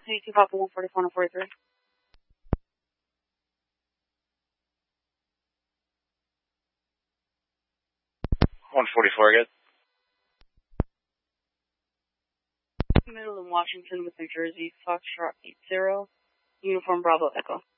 Hey, 2 Papa 144 and 43. 144 again. Middle in Washington with New Jersey, Foxtrot 80, Uniform Bravo Echo.